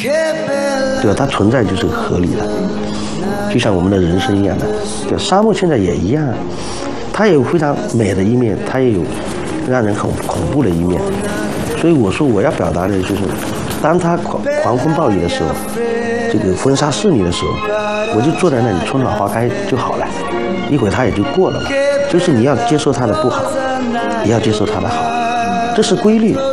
对吧？它存在就是合理的，就像我们的人生一样的。对，沙漠现在也一样，它也有非常美的一面，它也有让人很恐怖的一面。所以我说我要表达的就是，当它狂风暴雨的时候，这个风沙四里的时候，我就坐在那里春暖花开就好了，一会儿它也就过了嘛。就是你要接受它的不好，也要接受它的好，这是规律。